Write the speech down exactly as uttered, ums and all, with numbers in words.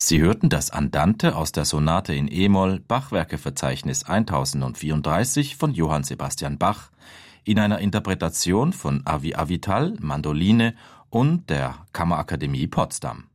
Sie hörten das Andante aus der Sonate in E-Moll, Bachwerkeverzeichnis tausendvierunddreißig von Johann Sebastian Bach, in einer Interpretation von Avi Avital, Mandoline und der Kammerakademie Potsdam.